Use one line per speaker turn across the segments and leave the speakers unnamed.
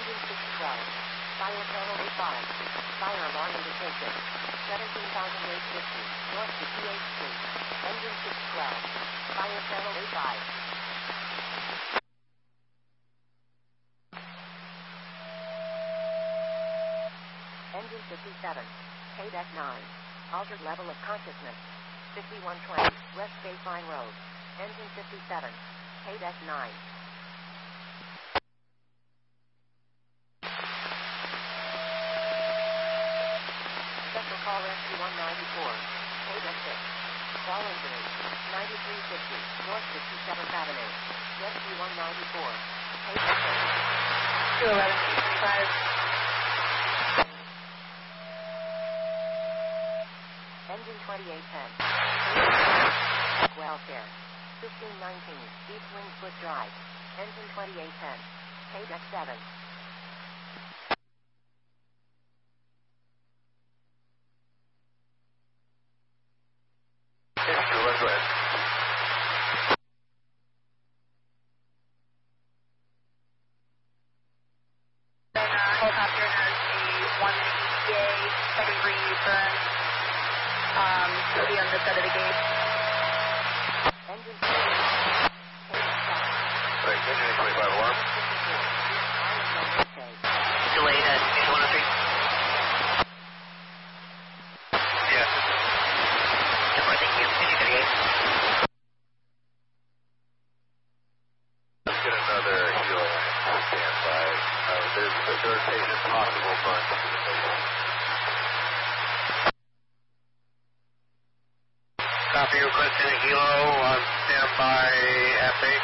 Engine 612. Fire panel A5. Fire alarm indication. 17,850. North to PH Street. Engine 612. Fire panel A5. Engine 57. KDEC 9. Altered level of consciousness. 5120. West Baseline Road. Engine 57. KDEC 9. Special call rescue 194. KDEC 6. Fall injury. 9350. North 57th Avenue. Rescue 194. KDEC 6. 211. Engine 2810. Welfare. 1519. East Wingfoot Drive. Engine 2810. KDEC 7.
Helicopter has a 1 ETA, second-degree burn. It'll be on this side of the gate.
Engine 2810.
Right, engine 25 alarm.
Delayed at 103.
Yeah.
Thank you. Engine 38.
Let's get another helo standby. There's a third patient possible burn to the patient. Copy, requesting a helo on standby F8.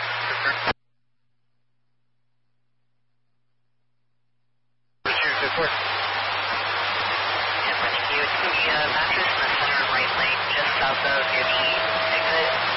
Shoot, good work.
Thank you. It's the mattress in the center right lane, just south of your exit.